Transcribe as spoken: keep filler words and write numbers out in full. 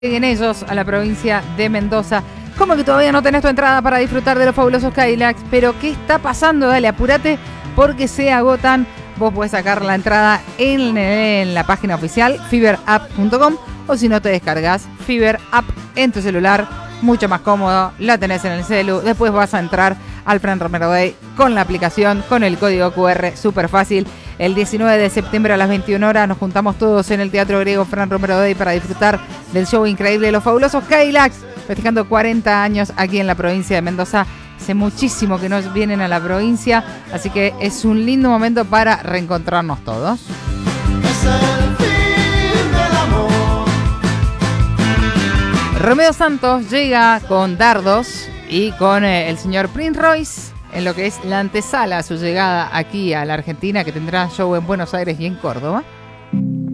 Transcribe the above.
Lleguen ellos a la provincia de Mendoza. ¿Cómo que todavía no tenés tu entrada para disfrutar de los fabulosos Cadillacs? ¿Pero qué está pasando? Dale, apúrate porque se agotan. Vos podés sacar la entrada en, en la página oficial fiber app punto com o si no te descargas Fiber App en tu celular, mucho más cómodo, la tenés en el celu. Después vas a entrar al Fran Romero Day con la aplicación, con el código cu erre, súper fácil. El diecinueve de septiembre a las veintiuna horas nos juntamos todos en el Teatro Griego Fran Romero Day para disfrutar del show increíble de los fabulosos Cadillacs, festejando cuarenta años aquí en la provincia de Mendoza. Hace muchísimo que nos vienen a la provincia, así que es un lindo momento para reencontrarnos todos. Es el fin del amor. Romeo Santos llega con dardos y con eh, el señor Prince Royce en lo que es la antesala a su llegada aquí a la Argentina, que tendrá show en Buenos Aires y en Córdoba.